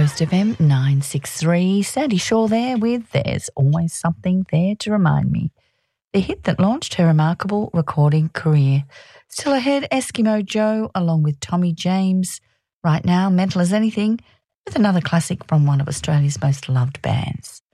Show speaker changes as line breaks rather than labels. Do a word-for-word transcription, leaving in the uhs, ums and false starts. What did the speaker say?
Coast F M nine six three. Sandy Shaw there with There's Always Something There to Remind Me, the hit that launched her remarkable recording career. Still ahead, Eskimo Joe along with Tommy James. Right now, Mental as Anything with another classic from one of Australia's most loved bands.